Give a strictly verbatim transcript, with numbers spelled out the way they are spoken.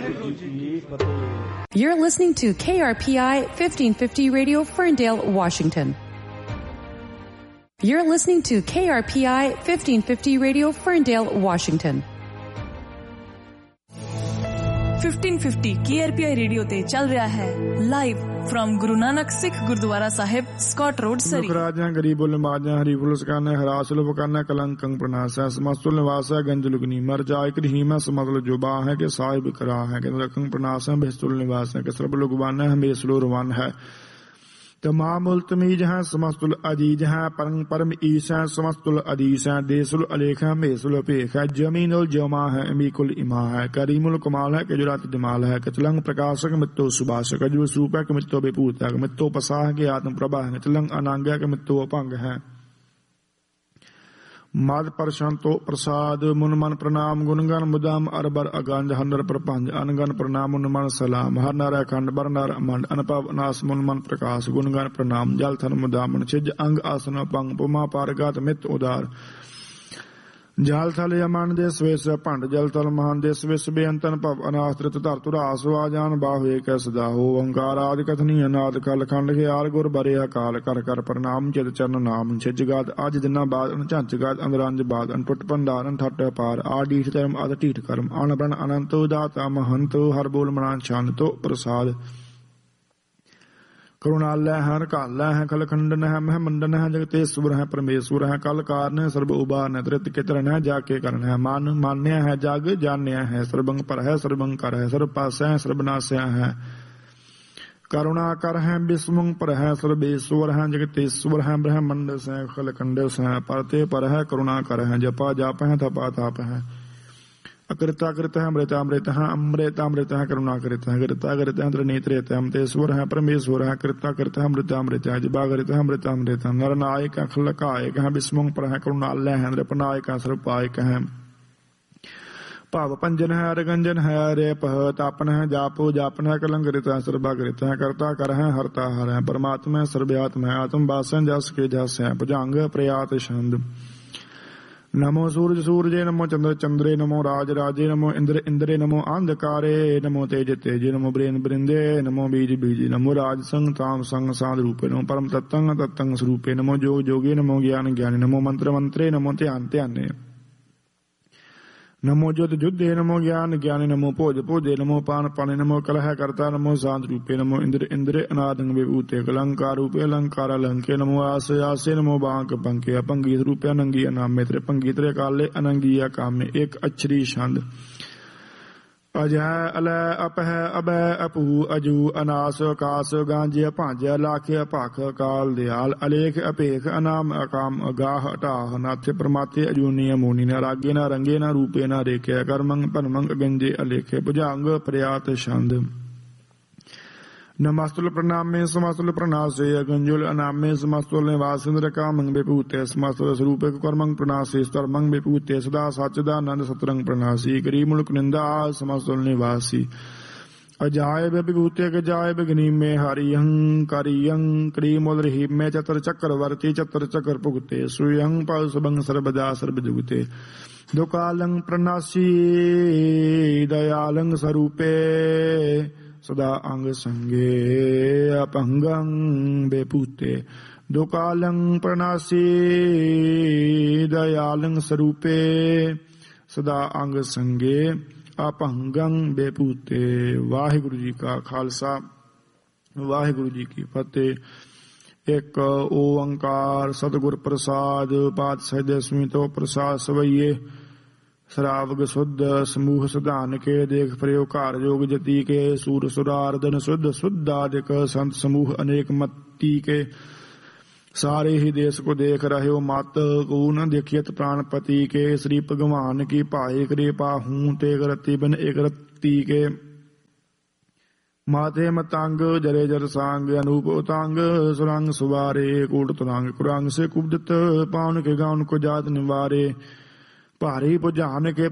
You're listening to K R P I fifteen fifty Radio, Ferndale, Washington. You're listening to K R P I fifteen fifty Radio, Ferndale, Washington. fifteen fifty K R P I radio ਤੇ ਚੱਲ ਰਿਹਾ ਹੈ live firm Guru Nanak ਸਿੱਖ ਗੁਰਦੁਆਰਾ ਸਾਹਿਬ, Scott road, ਸਰੀ। ਰਾਜਾਂ ਗਰੀਬੁਲ ਨਮਾਜ਼ਾਂ ਹਰੀਬੁਲ ਸਕਾਨਾ ਹਰਾਸੁਲ ਬਕਾਨਾ ਕਲੰਕੰ ਪ੍ਰਨਾਸਾ ਸਮਸਤੁਲ ਨਿਵਾਸਾ ਗੰਜਲੁਗਨੀ ਮਰ ਜਾਇ ਕਰੀਮਾ ਸਮਤਲ ਜੁਬਾ ਹੈ ਕਿ ਸਾਹਿਬ ਕਰਾ ਹੈ ਕਿ ਰਕੰ ਪ੍ਰਨਾਸਾ ਬਿਸਤੁਲ ਨਿਵਾਸ ਹੈ ਕਿ ਸਰਬ ਲੁਗਵਾਨਾ ਹੈ ਮੇਸਲੋ ਰਵਾਨ ਹੈ तमाम उल्तमीज हैं समस्तुल अजीज हैं परम परम ईस हैं समस्तुल अदीस हैं देसुल अलेख है मेसुल अपेख है जमीनुल जमा है अमीकुल इमा है करीमुल कमाल है कजुरात जमाल है कचलंग प्रकाशक मित्तो सुभाषक कजुल सूप है मित्तो बेपूत है मित्तो पसाह के आत्म प्रभा है कचलंग अनांग है मित्तो अपंग है मद परशंतो प्रसाद मुन मन प्रणाम गुणगन मुदाम अरबर अगंज हनर प्रपंज अनगन प्रणाम मुन मन सलाम हर नर अखंड बर नर अमंड अनपव अनास मुन मन प्रकाश गुणगन प्रणाम जल थन मुदामन छिज अंग आसन पंग पुमा पारगत मित उदार जल थल यमन दे स्वेस भंड जल थल महान दे स्वेस बेअंतन भव अनास्त्रित धर तुरास आजान बाहु एक सदा हो ओंकार आदि कथनी अनाद कल खंड के आर गुर बरे अकाल कर कर प्रणाम चित चरण नाम छिजगाद अज दिना बाद अनझंचगाद अंदरंज बाद अनटुट भंडार अनठट पार आडीठ धर्म अद ढीठ कर्म अनबन अनंत दाता महंत हर बोल मना शांतो प्रसाद करुणालय है रकालय है खल खंडन है मह मंडन है जगतेश्वर है परमेश्वर है कल कारण है सर्ब उबार है त्रित कितरन है जाके करण है मान मान्य है जग जान्य है सर्वंग पर है सर्वंग कर है सर्व पास है सर्वनाश्य है करुणा कर है विस्मंग पर है सर्वेश्वर है जगतेश्वर है ब्रह्मंड से खल खंड से परते पर है करुणा कर है जपा जाप है तपा ताप है अकृता कृत है अमृता अमृत है अमृता अमृत है करुणा कृत है कृता कृत है त्रिनेत्र है अमृतेश्वर है परमेश्वर है कृता कृत है अमृता अमृत है जबा कृत है अमृत अमृत है नरनायक है खलकायक है विस्मंग पर है करुणालय है नृपनायक है सर्वपायक है भाव पंजन है अरगंजन है रेप तापन है जापो जापन है कलंकृत है सर्वाकृत है कर्ता कर है हरता हर है परमात्मा सर्वयात्मा है आत्म वासन जस के जस है भुजंग प्रयात छंद नमो सूरज सूरजे नमो चंद्र चंद्रे नमो राज राजे नमो इंद्र इंद्रे नमो अंधकारे नमो तेज तेजे नमो ब्रेन बृंदे नमो बीज बीजे नमो राज संग ताम संग साध रूपे नमो परम तत्तंग तत्तंग स्वरूपे नमो जोग जोगे नमो ज्ञान ज्ञानी नमो मंत्र मंत्रे नमो ध्यान ध्याने नमो युद्ध युद्धे नमो ज्ञान ज्ञानी नमो भोज भोजे नमो पान पाने नमो कलह कर्ता नमो शांत रूपे नमो इंद्र इंद्र अनादंग विभूते अलंकार रूपे अलंकार अलंके नमो आस आसे नमो बांक पंके अपंगी रूपे अनंगी अनामे त्रिपंगी त्रे काले अनंगी कामे एक अक्षरी छंद अजय अलय अपह अभय अपू अजू अनास आकाश गांजे भांजे लाखे भाख काल दयाल अलेख अपेख अनाम अकाम अगाह अटाह नाथे परमाते अजूनी अमोनी न रागे न रंगे न रूपे न रेखे कर्मंग परमंग गंजे अलेखे भुजांग प्रयात छंद नमस्तुल प्रणामे समस्तुल प्रणासे अगंजुल अनामे समस्तुल निवास इंद्र कामंग विभूते समस्तुल स्वरूपे कर्मंग प्रणासे स्तर्मंग विभूते सदा सच्चिदानंद सतरंग प्रणासी करीमुल निंदा समस्तुल निवासी अजायब विभूते गजायब गनी में हरियं करियं करीमुल रहीम में चतर चक्रवर्ती चतर चक्र भुगते सुयं पल सबंग सर्वदा सर्वजुगते दुकालंग प्रणासी दयालंग स्वरूपे सदा अंग संगे अपंगं बेपूते दुकालं प्रणासी दयालं स्वरूपे सदा अंग संगे अपंगं बेपूते। वाहिगुरु जी का खालसा वाहिगुरु जी की फतेह। एक ओंकार सतगुर प्रसाद पातशाही दसवीं तो प्रसाद सवैये शरावग शुद्ध समूह सुधान के देख प्रयोग कार योग जति के सूर सुरार्दन शुद्ध शुद्धादिक संत समूह अनेक मत्ती के सारे ही देश को देख रहे हो मत को न देखियत प्राणपति के श्री भगवान की पाए कृपा हूं ते रति बिन एक रत्ती के माथे मतंग जरे जर सांग अनूप उतांग सुरंग सुवारे कूट तुरंग कुरंग से कुब्दत पावन के गाउन को जात निवारे भारी बुझान के